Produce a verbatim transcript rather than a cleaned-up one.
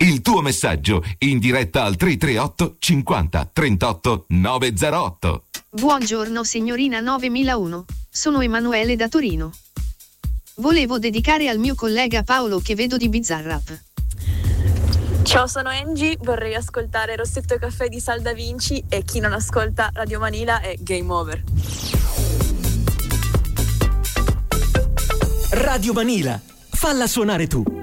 il tuo messaggio in diretta al tre tre otto cinquanta trentotto novecentootto. Buongiorno signorina novemilauno, sono Emanuele da Torino. Volevo dedicare al mio collega Paolo che vedo di Bizarrap. Ciao, sono Angie, vorrei ascoltare Rossetto Caffè di Sal Da Vinci e chi non ascolta Radio Manila è Game Over. Radio Manila, falla suonare tu.